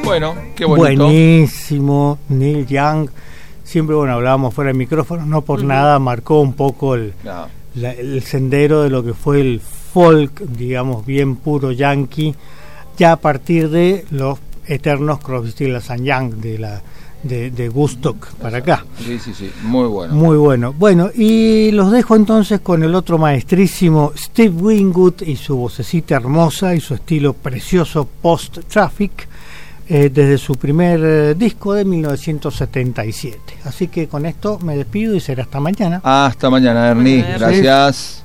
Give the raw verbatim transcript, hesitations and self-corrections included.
Bueno, qué bonito. Buenísimo, Neil Young. Siempre, bueno, hablábamos fuera del micrófono, no por uh-huh. nada marcó un poco el, no. la, el sendero de lo que fue el folk, digamos, bien puro yankee, ya a partir de los eternos Crosby, Stills and Young de la de, de Woodstock para acá. Sí, sí, sí, muy bueno. Muy bueno. Bueno, y los dejo entonces con el otro maestrísimo Steve Winwood y su vocecita hermosa y su estilo precioso post-traffic. Eh, desde su primer eh, disco de mil novecientos setenta y siete. Así que con esto me despido y será hasta mañana. Hasta mañana, Ernie. Gracias.